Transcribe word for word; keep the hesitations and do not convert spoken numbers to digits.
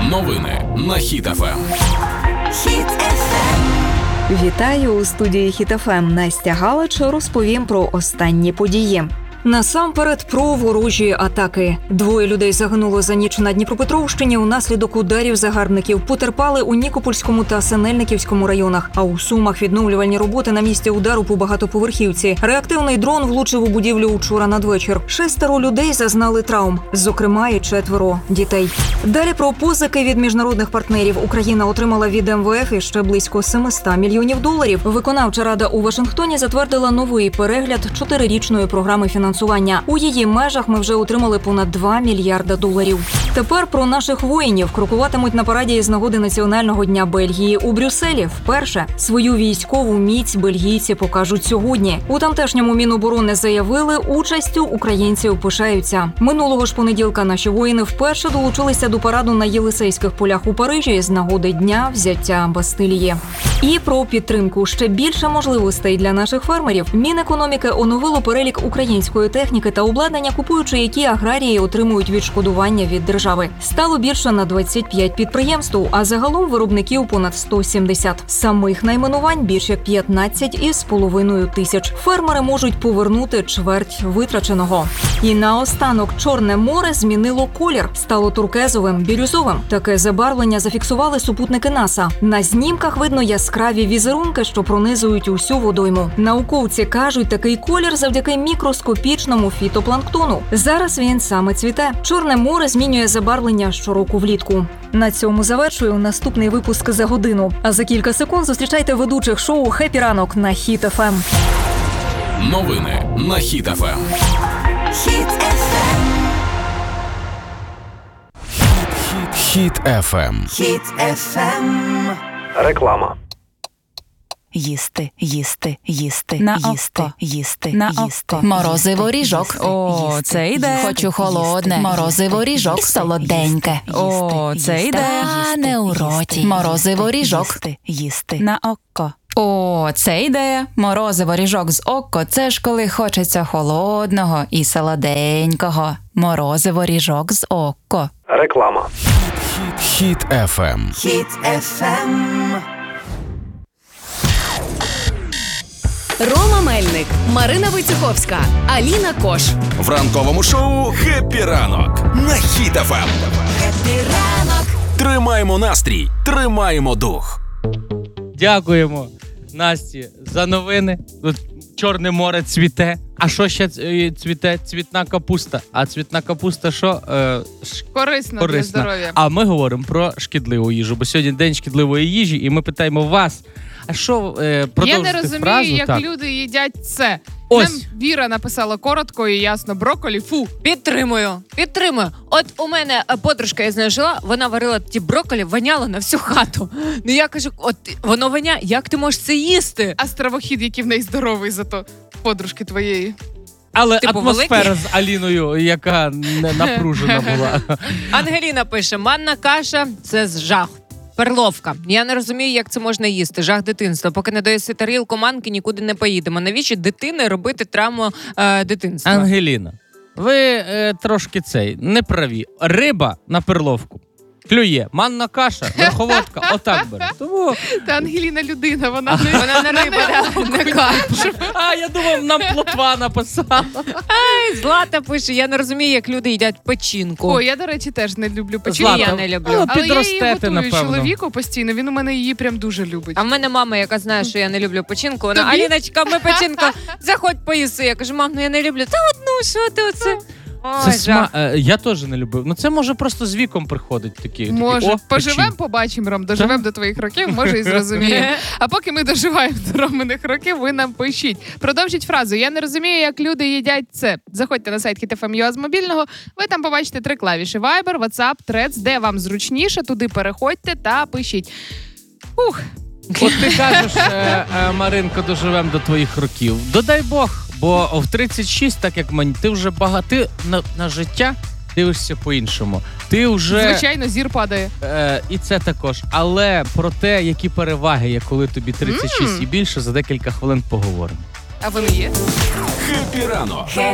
Новини на Хіт еф ем. Хіт еф ем. Вітаю у студії Хіт еф ем. Настя Галич розповім про останні події. Насамперед про ворожі атаки. Двоє людей загинуло за ніч на Дніпропетровщині унаслідок ударів загарбників. Потерпали у Нікопольському та Синельниківському районах. А у Сумах відновлювальні роботи на місці удару по багатоповерхівці. Реактивний дрон влучив у будівлю учора надвечір. Шестеро людей зазнали травм, зокрема і четверо дітей. Далі про позики від міжнародних партнерів. Україна отримала від ем ве еф іще близько сімсот мільйонів доларів. Виконавча рада у Вашингтоні затвердила новий перегляд чотирирічної програми фінансування. У її межах ми вже отримали понад два мільярда доларів. Тепер про наших воїнів. Крокуватимуть на параді із нагоди Національного дня Бельгії у Брюсселі. Вперше свою військову міць бельгійці покажуть сьогодні. У тамтешньому Міноборони заявили, участю українців пишаються. Минулого ж понеділка наші воїни вперше долучилися до параду на Єлисейських полях у Парижі з нагоди дня взяття Бастилії. І про підтримку. Ще більше можливостей для наших фермерів. Мінекономіки оновило перелік української техніки та обладнання, купуючи які аграрії отримують відшкодування від держави. Стало більше на двадцять п'ять підприємств, а загалом виробників понад сто сімдесят. Самих найменувань більш як п'ятнадцять із половиною тисяч. Фермери можуть повернути чверть витраченого. І наостанок Чорне море змінило колір. Стало туркезовим, бірюзовим. Таке забарвлення зафіксували супутники НАСА. На знімках видно яскраві візерунки, що пронизують усю водойму. Науковці кажуть, такий колір завдяки мікроскопічному фітопланктону. Зараз він саме цвіте. Чорне море змінює забарвлення щороку влітку. На цьому завершую наступний випуск за годину. А за кілька секунд зустрічайте ведучих шоу «Хеппі ранок» на Хіт еф ем. Новини на Хіт еф ем. Хіт еф ем. Хіт еф ем. Хіт еф ем. Реклама. Їсти, їсти, їсти, На їсти, око. їсти, На їсти. око. Морозиво ріжок. О, це йде. Хочу холодне. Морозиво ріжок. Солоденьке. О, це йде. А не у роті. Морозиво ріжок. Їсти. На око. О, це ідея. Морозиво ріжок з око – це ж коли хочеться холодного і солоденького. Морозиво ріжок з око. Реклама. Хіт еф ем. Хіт еф ем. Рома Мельник, Марина Войцеховська, Аліна Кош. В ранковому шоу «Хеппі ранок» на Хіт еф ем. Хеппі ранок. Тримаємо настрій, тримаємо дух. Дякуємо Насті за новини. Тут Чорне море цвіте. А що ще цвіте? Цвітна капуста. А цвітна капуста що? Е, ш... Корисно, Корисна для здоров'я. А ми говоримо про шкідливу їжу, бо сьогодні день шкідливої їжі, і ми питаємо вас, а що е, продовжити Я не розумію, фразу? як Так. люди їдять це. Ось. Нам Віра написала коротко і ясно: брокколі, фу. Підтримую, підтримую. От у мене подружка, я з нею жила, вона варила ті брокколі, воняло на всю хату. Ну я кажу, от воно воняє, як ти можеш це їсти? А стравохід, який в неї здоровий, зато подружки твоєї. Але Типу, атмосфера великий? з Аліною, яка не напружена була. Ангеліна пише, манна каша – це жах. Перловка. Я не розумію, як це можна їсти. Жах дитинства. Поки не доїси тарілку манки, нікуди не поїдемо. Навіщо дитини робити травму е, дитинства? Ангеліна, ви е, трошки цей, не праві. Риба на перловку клює. Манна каша, верховодка, отак бере. Тому... Та Ангеліна людина, вона не, Вона не риба, не каша. А, я думав, нам плотва написала. Злата пише, я не розумію, як люди їдять печінку. О, я, до речі, теж не люблю печінку. Злата, я не люблю. ну, Але я її підростете, готую напевно. чоловіку постійно, він у мене її прям дуже любить. А в мене мама, яка знає, що я не люблю печінку, вона, Тобі? Аліночка, ми печінку, заходь поїси. Я кажу, мам, ну я не люблю. Та одну, що ти оце? Це Ой, сма... жах. е, Я теж не любив. Ну це може просто з віком приходить такі. Може, такі, о, поживемо, печінка. побачимо, Ром, доживемо до твоїх років, може і зрозуміємо. А поки ми доживаємо до Роминих років, ви нам пишіть. Продовжіть фразу. Я не розумію, як люди їдять це. Заходьте на сайт хіт еф ем точка ю а з мобільного, ви там побачите три клавіші: Viber, WhatsApp, Threads, де вам зручніше, туди переходьте та пишіть. Ух. От ти кажеш, е, е, Маринко, доживемо до твоїх років. Додай Бог, бо в тридцять шість, так як мені, ти вже багато, ти на, на життя дивишся по-іншому. Ти вже... Звичайно, зір падає. Е, і це також. Але про те, які переваги є, коли тобі тридцять шість Mm. і більше, за декілька хвилин поговоримо. А вони є? Хеппі ранок.